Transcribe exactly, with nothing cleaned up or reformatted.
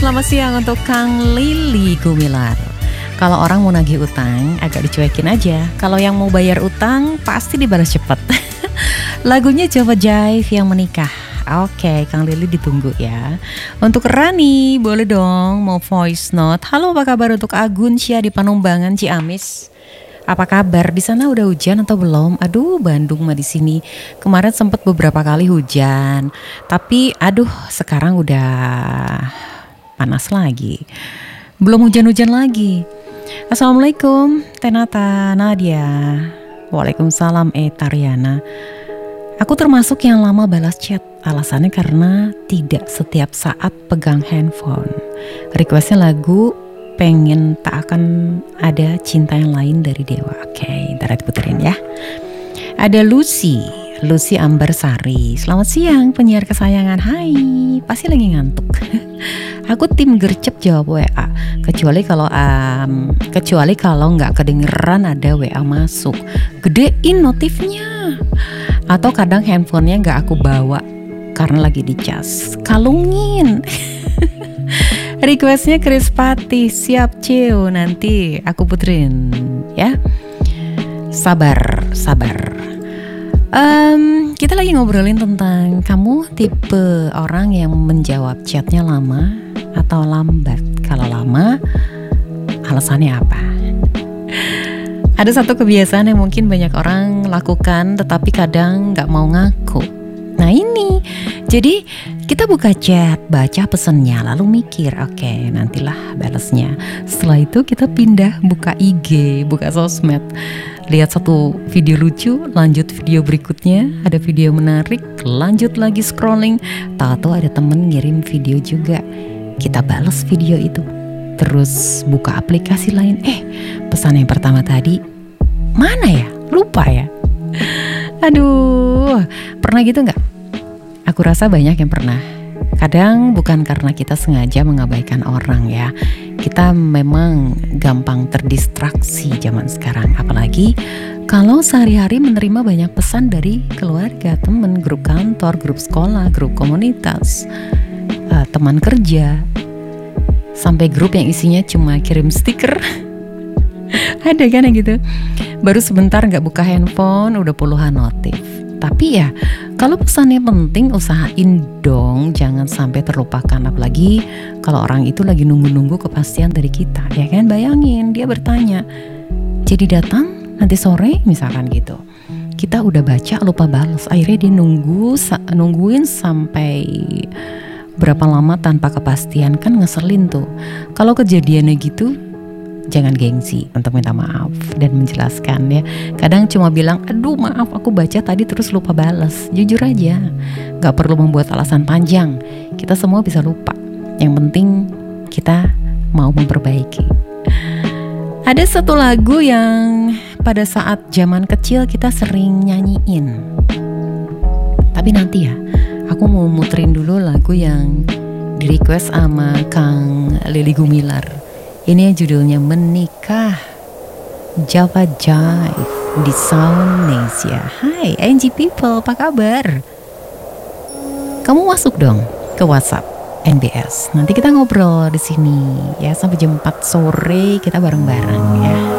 Selamat siang untuk Kang Lili Gumilar. Kalau orang mau nagih utang agak dicuekin aja. Kalau yang mau bayar utang pasti dibalas cepet. Lagunya Java Jive yang menikah. Oke, Kang Lili ditunggu ya. Untuk Rani, boleh dong mau voice note. Halo, apa kabar untuk Agun Syah di Panumbangan Ciamis? Apa kabar? Di sana udah hujan atau belum? Aduh, Bandung mah di sini kemarin sempat beberapa kali hujan. Tapi aduh, sekarang udah panas lagi. Belum hujan-hujan lagi. Assalamualaikum Tenata Nadia. Waalaikumsalam Etariana. Aku termasuk yang lama balas chat. Alasannya karena tidak setiap saat pegang handphone. Requestnya lagu Pengen Tak Akan Ada Cinta Yang Lain dari Dewa. Oke, ntar diputerin ya. Ada Lucy Lucy Ambersari. Selamat siang penyiar kesayangan. Hai, pasti lagi ngantuk. Aku tim gercep jawab W A. Kecuali kalau um, Kecuali kalau nggak kedengeran ada W A masuk. Gedein notifnya. Atau kadang handphonenya nggak aku bawa karena lagi dicas. Kalungin. Requestnya Chris Pati. Siap Cio, nanti aku puterin ya. Sabar, sabar. Um, kita lagi ngobrolin tentang kamu tipe orang yang menjawab chatnya lama atau lambat. Kalau lama, alasannya apa? Ada satu kebiasaan yang mungkin banyak orang lakukan tetapi kadang gak mau ngaku. Nah ini, jadi kita buka chat, baca pesennya, lalu mikir, oke okay, nantilah balasnya. Setelah itu kita pindah buka I G, buka sosmed. Lihat satu video lucu, lanjut video berikutnya, ada video menarik, lanjut lagi scrolling, tahu-tahu ada temen ngirim video juga, kita balas video itu. Terus buka aplikasi lain, eh pesan yang pertama tadi, mana ya? Lupa ya? Aduh, pernah gitu gak? Aku rasa banyak yang pernah. Kadang bukan karena kita sengaja mengabaikan orang ya. Kita memang gampang terdistraksi zaman sekarang. Apalagi kalau sehari-hari menerima banyak pesan dari keluarga, teman, grup kantor, grup sekolah, grup komunitas, uh, teman kerja, sampai grup yang isinya cuma kirim stiker. Ada kan yang gitu. Baru sebentar gak buka handphone udah puluhan notif. Tapi ya kalau pesannya penting usahain dong jangan sampai terlupakan. Apalagi kalau orang itu lagi nunggu-nunggu kepastian dari kita. Ya kan, bayangin dia bertanya, jadi datang nanti sore misalkan gitu. Kita udah baca lupa balas. Akhirnya dia nunggu nungguin sampai berapa lama tanpa kepastian. Kan ngeselin tuh. Kalau kejadiannya gitu, jangan gengsi untuk minta maaf dan menjelaskan ya. Kadang cuma bilang, aduh maaf aku baca tadi terus lupa balas. Jujur aja, gak perlu membuat alasan panjang. Kita semua bisa lupa. Yang penting kita mau memperbaiki. Ada satu lagu yang pada saat zaman kecil kita sering nyanyiin. Tapi nanti ya, aku mau muterin dulu lagu yang di request sama Kang Lili Gumilar. Ini judulnya Menikah, Java Jive di Soundnesia. Hai N G People, apa kabar? Kamu masuk dong ke WhatsApp N B S. Nanti kita ngobrol di sini ya sampai jam empat sore kita bareng-bareng ya.